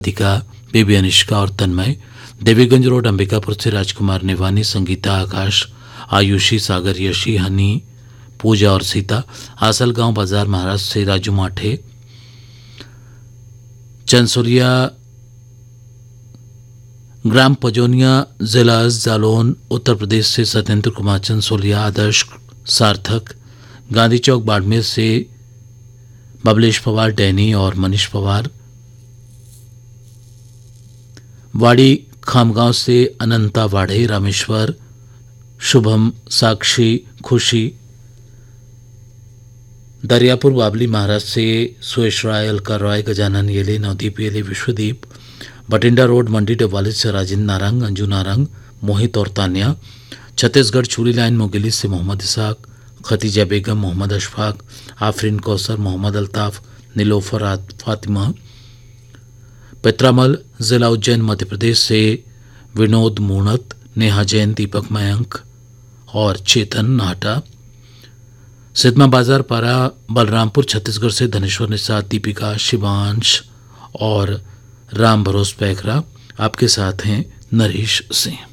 Radhika, baby Anishka और तन्मय। Deviganj road Ambikapur से राजकुमार निवानी, संगीता, आकाश, आयुषी, सागर, यशी, हनी, पूजा और सीता। आसलगांव बाजार महाराष्ट्र से राजू माठे। चंसोलिया ग्राम पजोनिया, जिला जालौन, उत्तर प्रदेश से सत्येंद्र कुमार चंसोलिया, आदर्श, सार्थक। गांधी चौक बाड़मेर से बबलेश पवार, डैनी और मनीष पवार। वाड़ी खामगांव से अनंता वाढ़े, रामेश्वर, शुभम, साक्षी, खुशी। दरियापुर बाबली महाराज से सुयश राय, अलका राय, गजानन येले, नवदीप येले, विश्वदीप। बटिंडा रोड मंडी डबवाली से राजेंद्र नारंग, अंजू नारंग, मोहित और तान्या। छत्तीसगढ़ चूड़ी लाइन मोगली से मोहम्मद इसाक, खतीजा बेगम, मोहम्मद अशफाक, आफरीन कौसर, मोहम्मद अल्ताफ, नीलोफर फातिमा। पित्रामल जिला उज्जैन मध्य प्रदेश से विनोद मूणत, नेहा जैन, दीपक मयंक और चेतन नाहटा। सिद्धमा बाजार पारा बलरामपुर छत्तीसगढ़ से धनेश्वर निषाद, दीपिका, शिवांश और राम भरोस पैखरा। आपके साथ हैं नरेश सिंह।